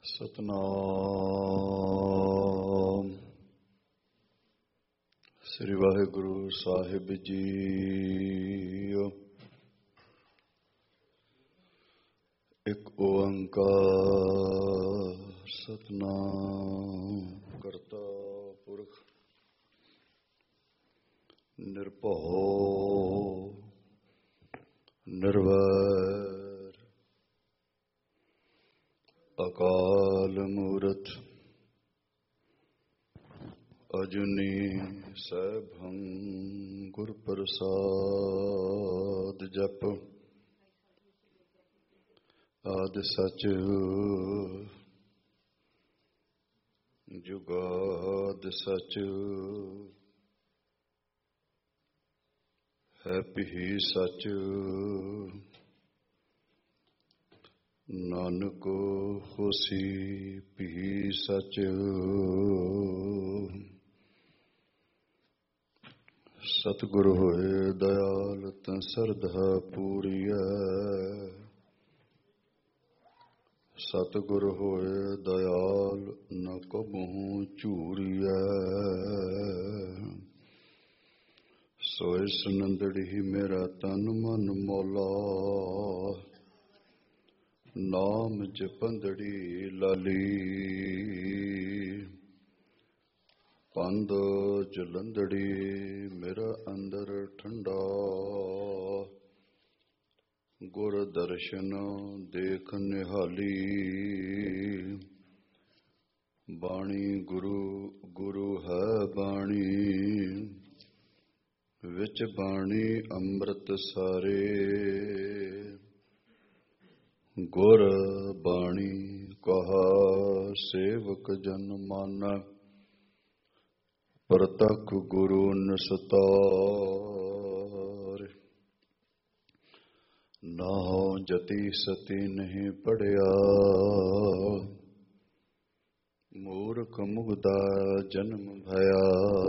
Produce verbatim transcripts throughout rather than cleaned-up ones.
ਸਤਨਾਮ ਸ੍ਰੀ ਵਾਹਿਗੁਰੂ ਸਾਹਿਬ JIO. ਇੱਕ ਓੰਕਾਰ ਸਤਨਾਮ ਕਰਤਾ ਪੁਰਖ ਨਿਰਭਉ ਨਿਰਵੈਰ ਅਕਾਲ ਮੂਰਤ ਅਜੂਨੀ ਸੈਭੰ ਗੁਰ ਪ੍ਰਸਾਦ। ਜਪ ਆਦਿ ਸਚ ਜੁਗਾਦਿ ਸਚ ਹੈ ਭੀ ਸਚ। ਨਾਨਕ ਹੋਸੀ ਭੀ ਸਚ। ਸਤਿਗੁਰ ਹੋਏ ਦਇਆਲ ਤੈਂ ਸਰਧਾ ਪੂਰੀਐ। ਸਤਿਗੁਰ ਹੋਏ ਦਇਆਲ ਨ ਕਬਹੂ ਝੂਰੀਐ। ਸੋਇ ਸੁਨੰਦੜੀ ਮੇਰਾ ਤਨ ਮਨ ਮੌਲਾ। ਨਾਮ ਜਪੰਦੜੀ ਲਾਲੀ। ਪੰਦ ਜਲੰਦੜੀ ਮੇਰਾ ਅੰਦਰ ਠੰਡਾ। ਗੁਰ ਦਰਸ਼ਨ ਦੇਖ ਨਿਹਾਲੀ। ਬਾਣੀ ਗੁਰੂ ਗੁਰੂ ਹੈ ਬਾਣੀ। ਵਿੱਚ ਬਾਣੀ ਅੰਮ੍ਰਿਤ ਸਾਰੇ। ਗੁਰ ਬਾਣੀ ਕਹਾ ਸੇਵਕ ਜਨ ਮਾਨੈ। ਪ੍ਰਤੱਖ ਗੁਰੂ ਨਿਸਤਾਰ। ਨਾਹੁ ਜਤੀ ਸਤੀ ਨਹੀਂ ਪੜਿਆ। ਮੂਰਖ ਮੁਗਦਾ ਜਨਮ ਭਇਆ।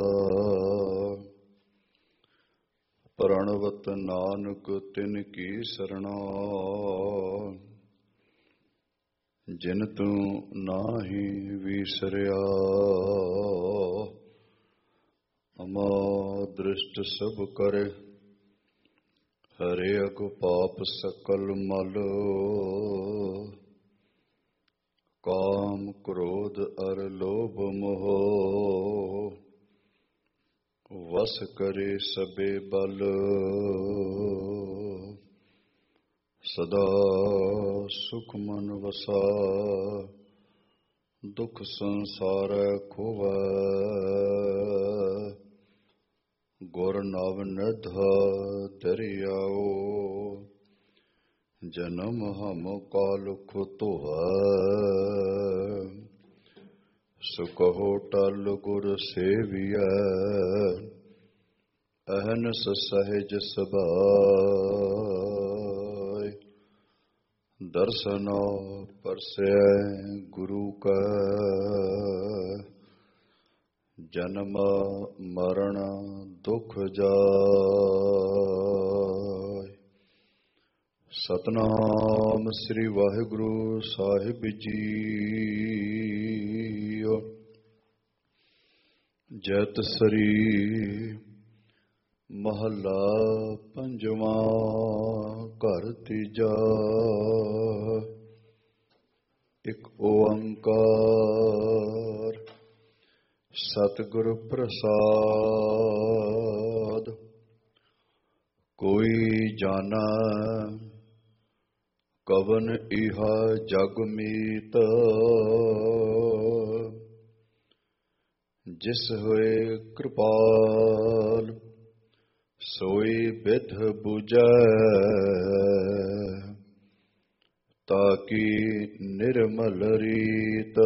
ਪ੍ਰਣਵਤ ਨਾਨਕ ਤਿਨ ਕੀ ਸਰਣਾ। ਜਿਨ ਤੂੰ ਨਾਹੀ ਵੀਸਰਿਆ। ਅਮਾ ਦ੍ਰਿਸ਼ਟ ਸਭ ਕਰੇ ਹਰੇ ਅਗੁ ਪਾਪ ਸਕਲ ਮਲ। ਕਾਮ ਕ੍ਰੋਧ ਅਰ ਲੋਭ ਮੋਹ ਵਸ ਕਰੇ ਸਬੇ ਬਲ। ਸਦਾ ਸੁਖ ਮਨ ਵਸਾ ਦੁਖ ਸੰਸਾਰੈ ਖੋਵੈ। ਗੁਰ ਨਵ ਨਿਧ ਦਰਿਆਓ ਜਨਮ ਹਮ ਕਾਲੁਖ ਧੋਵੈ। ਸੋ ਕਹੋ ਟਲ ਗੁਰ ਸੇਵੀਐ। ਅਹਨਸ ਸਹਿਜ ਸੁਭਾਇ। ਦਰਸਨੋ ਪਰਸੈ ਗੁਰੂ ਕੈ। ਜਨਮ ਮਰਨ ਦੁਖ ਜਾਇ। ਸਤਨਾਮ ਸ੍ਰੀ ਵਾਹਿਗੁਰੂ ਸਾਹਿਬ ਜੀਓ। ਜੈਤ ਸਰੀ ਮਹੱਲਾ ਪੰਜਵਾਂ। ਘਰ ਤੀਜਾ। ਇੱਕ ਓੰਕਾਰ ਸਤਿਗੁਰ ਪ੍ਰਸਾਦ। ਕੋਈ ਜਾਣਾ ਕਵਨ ਇਹਾ ਜਗ ਮੀਤ। ਜਿਸ ਹੋਏ ਕਿਰਪਾਲ ਸੋਈ ਬਿਧ ਬੁਝੈ। ਤਾਕੀ ਨਿਰਮਲ ਰੀਤ।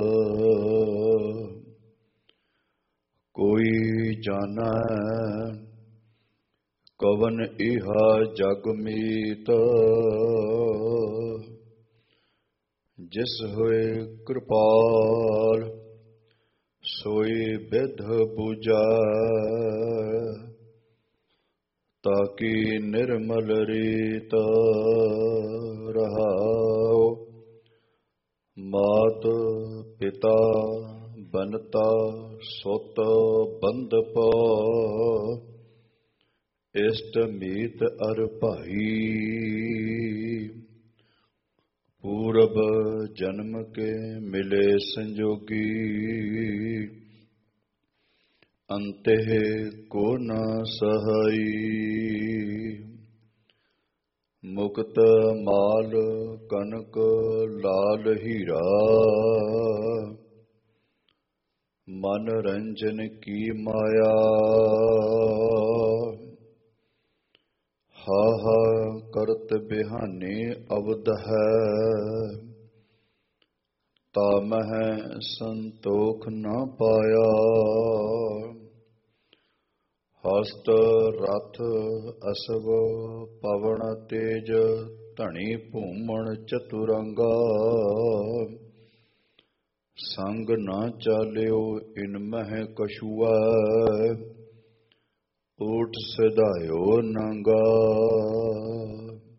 ਕੋਈ ਜਾਣੈ ਕਵਨ ਇਹਾ ਜਗ ਮੀਤ। ਜਿਸ ਹੋਏ ਕਿਰਪਾਲ ਸੋਈ ਬਿਧ ਬੁਝੈ। ਤਾਕੀ ਨਿਰਮਲ ਰੀਤ। ਰਹਾਉ ਮਾਤ ਪਿਤਾ ਬਨਤਾ ਸੁਤ ਬੰਦਪ ਇਸ਼ਟ ਮੀਤ ਅਰ ਭਾਈ ਪੂਰਬ ਜਨਮ ਕੇ ਮਿਲੇ ਸੰਜੋਗੀ ਅੰਤਿਹ ਕੋ ਨ ਸਹਾਈ ਮੁਕਤ ਮਾਲ ਕਨਕ ਲਾਲ ਹੀਰਾ ਮਨ ਰੰਜਨ ਕੀ ਮਾਇਆ ਹਾ ਹਾ ਕਰਤ ਬਿਹਾਨੇ ਅਵਧ ਹੈ ਤਾ ਮਹਿ ਸੰਤੋਖ ਨ ਪਾਇਆ ਹਸਤ ਰਥ ਅਸਵ ਪਵਨ ਤੇਜ ਧਣੀ ਭੂਮਣ ਚਤੁਰੰਗਾ ਸੰਗ ਨਾ ਚਾਲਿਓ ਇਨ ਮਹਿ ਕਛੂਆ ਊਠ ਸਦਾਇਓ ਨੰਗਾ।